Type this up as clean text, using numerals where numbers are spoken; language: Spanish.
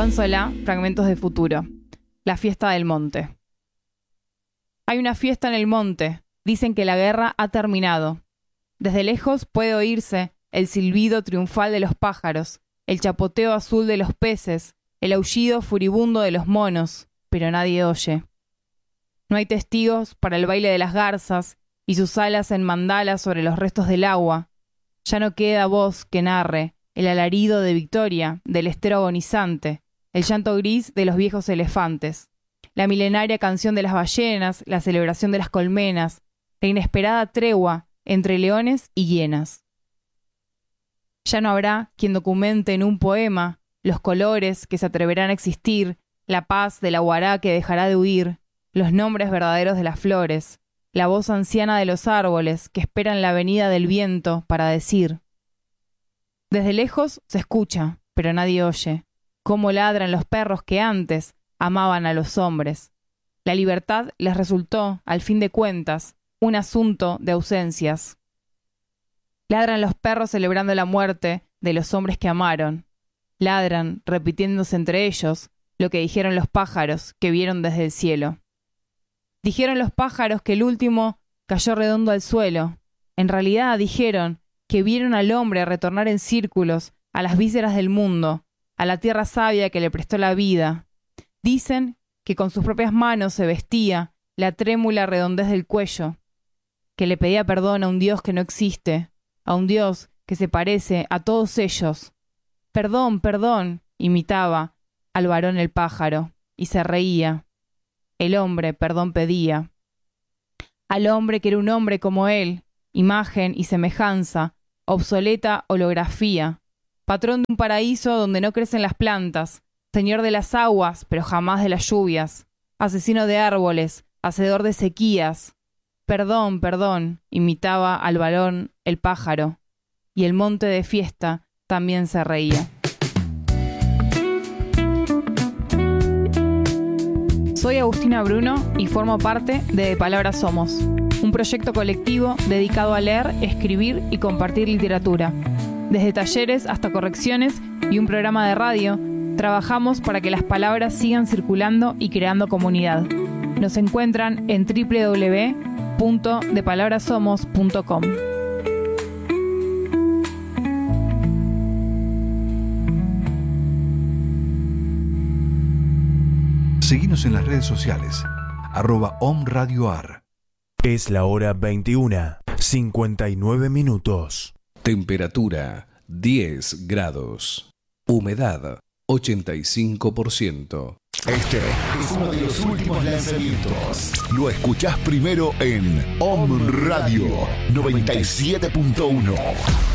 Juan Solá, Fragmentos de Futuro. La fiesta del monte. Hay una fiesta en el monte. Dicen que la guerra ha terminado. Desde lejos puede oírse el silbido triunfal de los pájaros, el chapoteo azul de los peces, el aullido furibundo de los monos, pero nadie oye. No hay testigos para el baile de las garzas y sus alas en mandalas sobre los restos del agua. Ya no queda voz que narre el alarido de victoria del estero agonizante, el llanto gris de los viejos elefantes, la milenaria canción de las ballenas, la celebración de las colmenas, la inesperada tregua entre leones y hienas. Ya no habrá quien documente en un poema los colores que se atreverán a existir, la paz de la guará que dejará de huir, los nombres verdaderos de las flores, la voz anciana de los árboles que esperan la venida del viento para decir. Desde lejos se escucha, pero nadie oye, cómo ladran los perros que antes amaban a los hombres. La libertad les resultó, al fin de cuentas, un asunto de ausencias. Ladran los perros celebrando la muerte de los hombres que amaron. Ladran, repitiéndose entre ellos, lo que dijeron los pájaros que vieron desde el cielo. Dijeron los pájaros que el último cayó redondo al suelo. En realidad dijeron que vieron al hombre retornar en círculos a las vísceras del mundo, a la tierra sabia que le prestó la vida. Dicen que con sus propias manos se vestía la trémula redondez del cuello, que le pedía perdón a un Dios que no existe, a un Dios que se parece a todos ellos. Perdón, perdón, imitaba al varón el pájaro, y se reía. El hombre perdón pedía. Al hombre que era un hombre como él, imagen y semejanza, obsoleta holografía, patrón de un paraíso donde no crecen las plantas, señor de las aguas, pero jamás de las lluvias, asesino de árboles, hacedor de sequías. Perdón, perdón, imitaba al varón el pájaro, y el monte de fiesta también se reía. Soy Agustina Bruno y formo parte de Palabras Somos, un proyecto colectivo dedicado a leer, escribir y compartir literatura. Desde talleres hasta correcciones y un programa de radio, trabajamos para que las palabras sigan circulando y creando comunidad. Nos encuentran en www.depalabrasomos.com. Seguinos en las redes sociales, @omradioar. Es la hora 21:59 minutos. Temperatura 10 grados. Humedad 85%. Este es uno de los últimos lanzamientos. Lo escuchás primero en Om Radio 97.1.